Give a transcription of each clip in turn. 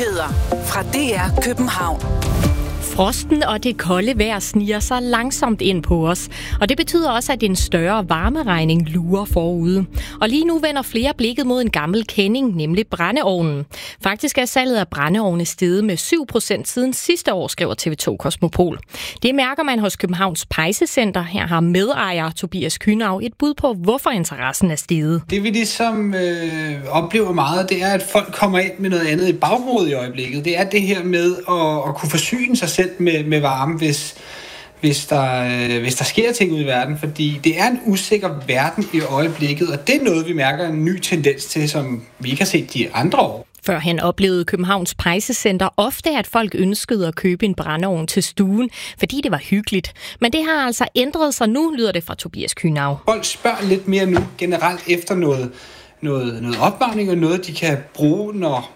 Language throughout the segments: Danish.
Nyheder fra DR København. Frosten og det kolde vejr sniger sig langsomt ind på os, og det betyder også, at en større varmeregning lurer forude. Og lige nu vender flere blikket mod en gammel kending, nemlig brændeovnen. Faktisk er salget af brændeovne steget med 7% siden sidste år, skriver TV2 Kosmopol. Det mærker man hos Københavns Pejsecenter. Her har medejer Tobias Kühnau et bud på, hvorfor interessen er steget. Det vi ligesom oplever meget, det er, at folk kommer ind med noget andet i baghovedet i øjeblikket. Det er det her med at kunne forsyne sig selv med varme, hvis der sker ting ude i verden, fordi det er en usikker verden i øjeblikket, og det er noget, vi mærker en ny tendens til, som vi ikke har set de andre år. Førhen oplevede Københavns Pejsecenter ofte, at folk ønskede at købe en brændeovn til stuen, fordi det var hyggeligt. Men det har altså ændret sig nu, lyder det fra Tobias Kühnau. Folk spørger lidt mere nu generelt efter noget opvarmning og noget, de kan bruge,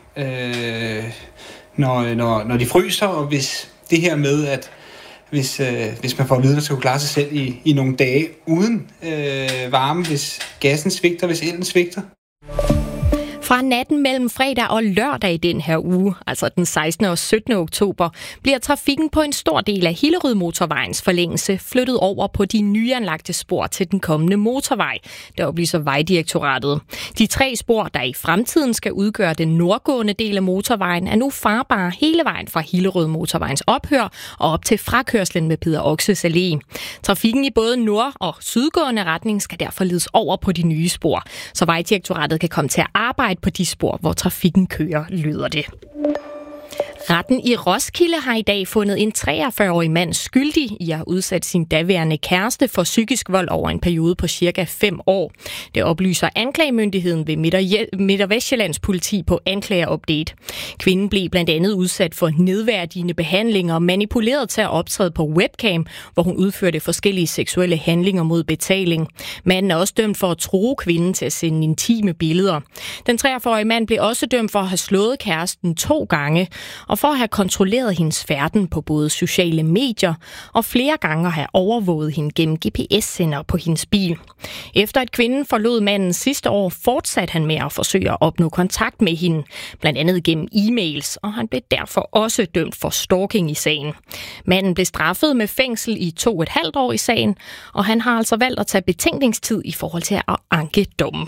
når de fryser, og hvis det her med, at hvis man får at vide, at man skal kunne klare sig selv i nogle dage uden varme, hvis gassen svigter, hvis elen svigter. Fra natten mellem fredag og lørdag i den her uge, altså den 16. og 17. oktober, bliver trafikken på en stor del af Hillerødmotorvejens forlængelse flyttet over på de nyanlagte spor til den kommende motorvej, der oplyser Vejdirektoratet. De 3 spor, der i fremtiden skal udgøre den nordgående del af motorvejen, er nu farbare hele vejen fra Hillerødmotorvejens ophør og op til frakørslen med Peder Oxes Allé. Trafikken i både nord- og sydgående retning skal derfor ledes over på de nye spor, så Vejdirektoratet kan komme til at arbejde på de spor, hvor trafikken kører, lyder det. Retten i Roskilde har i dag fundet en 43-årig mand skyldig i at have udsat sin daværende kæreste for psykisk vold over en periode på cirka 5 år. Det oplyser anklagemyndigheden ved Midt- og Vestjyllands politi på anklagerupdate. Kvinden blev blandt andet udsat for nedværdigende behandlinger og manipuleret til at optræde på webcam, hvor hun udførte forskellige seksuelle handlinger mod betaling. Manden er også dømt for at true kvinden til at sende intime billeder. Den 43-årige mand blev også dømt for at have slået kæresten 2 gange, og for at have kontrolleret hendes færden på både sociale medier og flere gange at have overvåget hende gennem GPS-sender på hendes bil. Efter at kvinden forlod manden sidste år, fortsatte han med at forsøge at opnå kontakt med hende, blandt andet gennem e-mails, og han blev derfor også dømt for stalking i sagen. Manden blev straffet med fængsel i 2,5 år i sagen, og han har altså valgt at tage betænkningstid i forhold til at anke dommen.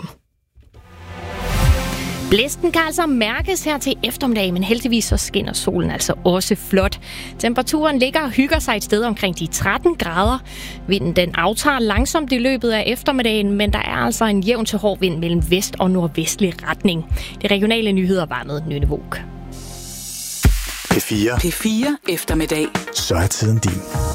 Blæsten kan altså mærkes her til eftermiddag, men heldigvis så skinner solen altså også flot. Temperaturen ligger og hygger sig et sted omkring de 13 grader. Vinden den aftager langsomt i løbet af eftermiddagen, men der er altså en jævn til hård vind mellem vest- og nordvestlig retning. De regionale nyheder var med Nynne Våg. P4 eftermiddag. Så er tiden din.